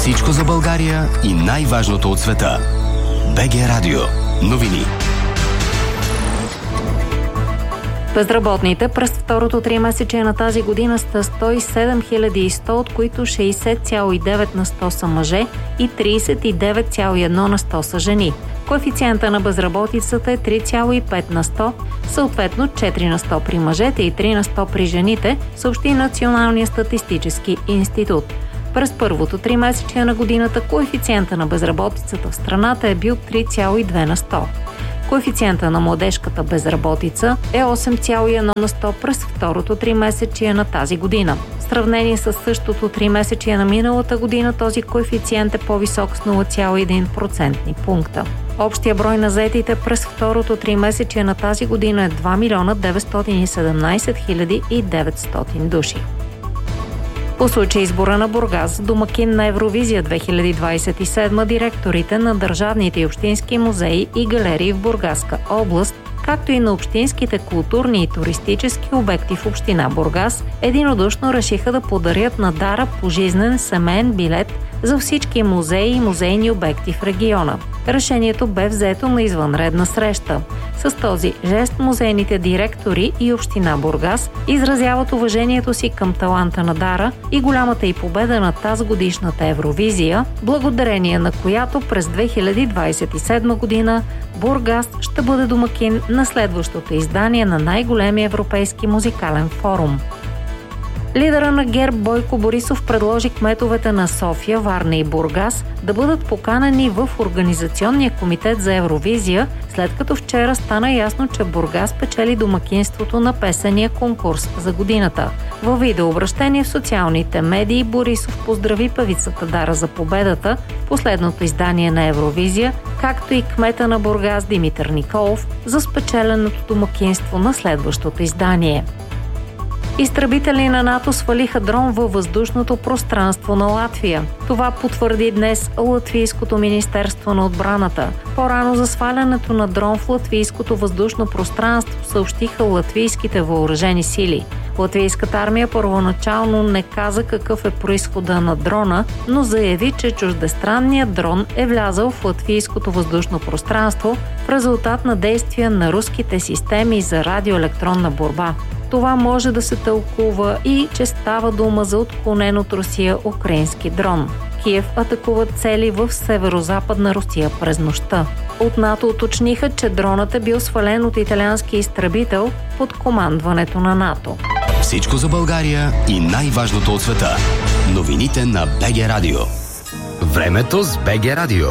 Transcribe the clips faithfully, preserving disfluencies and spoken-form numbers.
Всичко за България и най-важното от света. БГ Радио. Новини. Безработните през второто тримесечие на тази година са сто и седем хиляди и сто, от които шейсет цяло и девет на сто са мъже и трийсет и девет цяло и едно на сто са жени. Коефициента на безработицата е три цяло и пет на сто, съответно четири на сто при мъжете и три на сто при жените, съобщи Националния статистически институт. През първото тримесечие на годината коефициента на безработицата в страната е бил три цяло и две на сто. Коефициента на младежката безработица е осем цяло и едно на сто през второто тримесечие на тази година. В сравнение с същото тримесечие на миналата година този коефициент е по-висок с нула цяло и един процентни пункта. Общия брой на заетите през второто тримесечие на тази година е два милиона деветстотин и седемнайсет хиляди и деветстотин души. По случай избора на Бургас, домакин на Евровизия две хиляди двайсет и седма, директорите на държавните и общински музеи и галерии в Бургаска област, както и на общинските културни и туристически обекти в община Бургас, единодушно решиха да подарят на Дара пожизнен семейен билет за всички музеи и музейни обекти в региона. Решението бе взето на извънредна среща. С този жест музейните директори и община Бургас изразяват уважението си към таланта на Дара и голямата й победа на тази годишната Евровизия, благодарение на която през две хиляди двайсет и седма година Бургас ще бъде домакин на следващото издание на най-големия европейски музикален форум. Лидера на ГЕРБ Бойко Борисов предложи кметовете на София, Варна и Бургас да бъдат поканени в Организационния комитет за Евровизия, след като вчера стана ясно, че Бургас печели домакинството на песения конкурс за годината. Във видеообращение в социалните медии Борисов поздрави певицата Дара за победата в последното издание на Евровизия, както и кмета на Бургас Димитър Николов за спечеленото домакинство на следващото издание. Изтребители на НАТО свалиха дрон във въздушното пространство на Латвия. Това потвърди днес Латвийското министерство на отбраната. По-рано за свалянето на дрон в латвийското въздушно пространство съобщиха латвийските въоръжени сили. Латвийската армия първоначално не каза какъв е произхода на дрона, но заяви, че чуждестранният дрон е влязъл в латвийското въздушно пространство в резултат на действия на руските системи за радиоелектронна борба. Това може да се тълкува и че става дума за отклонен от Русия украински дрон. Киев атакуват цели в северо-западна Русия през нощта. От НАТО уточниха, че дронът е бил свален от италиански изтребител под командването на НАТО. Всичко за България и най-важното от света. Новините на БГ Радио. Времето с БГ Радио.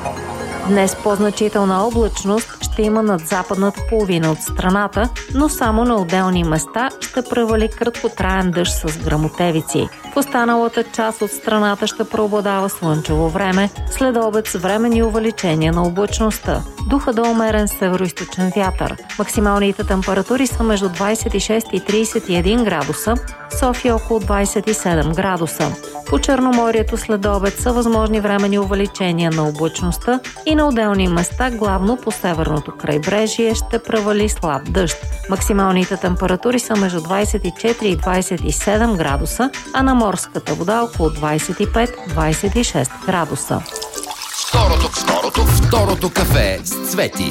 Днес по-значителна облачност ще има над западната половина от страната, но само на отделни места ще превали краткотраен дъжд с гръмотевици. В останалата част от страната ще преобладава слънчево време, след обед с временни увеличения на облачността. Духа до умерен североизточен вятър. Максималните температури са между двайсет и шест и трийсет и един градуса, София около двайсет и седем градуса. По Черноморието след обед са възможни временни увеличения на облачността и на отделни места, главно по северното крайбрежие, ще превали слаб дъжд. Максималните температури са между двайсет и четири и двайсет и седем градуса, а на морската вода около двайсет и пет до двайсет и шест градуса. Второто, второто, второто кафе с Цвети.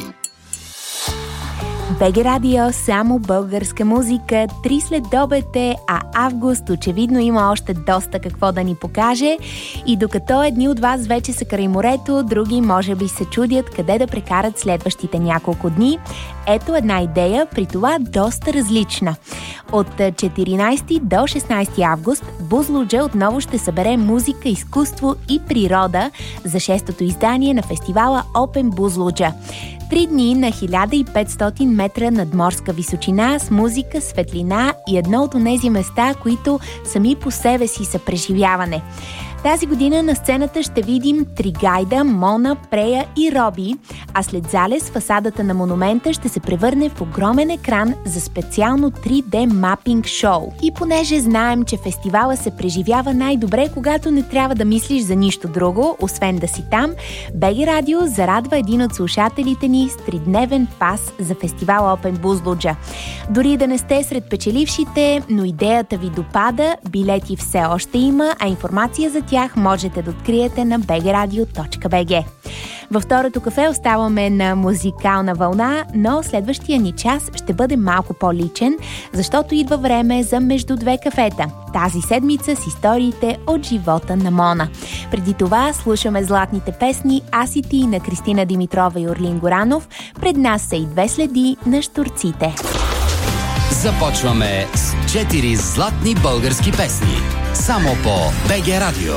БГ Радио, само българска музика. Три следобед е, а август очевидно има още доста какво да ни покаже. И докато едни от вас вече са край морето, други може би се чудят къде да прекарат следващите няколко дни. Ето една идея, при това доста различна. От четиринайсети до шестнайсети август Бузлуджа отново ще събере музика, изкуство и природа за шестото издание на фестивала Open Бузлуджа. Три дни на хиляда и петстотин метра надморска височина с музика, светлина и едно от онези места, които сами по себе си са преживяване. Тази година на сцената ще видим Тригайда, Мона, Прея и Роби, а след залез фасадата на монумента ще се превърне в огромен екран за специално три Д мапинг шоу. И понеже знаем, че фестивала се преживява най-добре, когато не трябва да мислиш за нищо друго, освен да си там, БГ Радио зарадва един от слушателите ни с тридневен пас за фестивал Open Бузлуджа. Дори да не сте сред печелившите, но идеята ви допада, билети все още има, а информация за тях тях можете да откриете на би джи радио точка би джи. Във второто кафе оставаме на музикална вълна, но следващия ни час ще бъде малко по-личен, защото идва време за между две кафета. Тази седмица с историите от живота на Мона. Преди това слушаме златните песни Аз и ти на Кристина Димитрова и Орлин Горанов. Пред нас са и две следи на щурците. Започваме с четири златни български песни. Само по би джи Радио.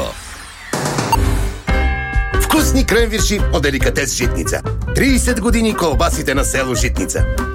Вкусни кренвирши от Деликатес Житница. трийсет години колбасите на село Житница.